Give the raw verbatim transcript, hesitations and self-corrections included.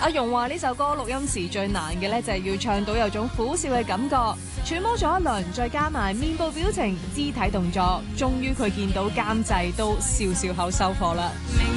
阿容話呢首歌錄音時最難嘅咧就係要唱到有種苦笑嘅感覺，揣摩咗一輪，再加埋面部表情、肢體動作，終於佢見到監製都笑笑口收貨啦。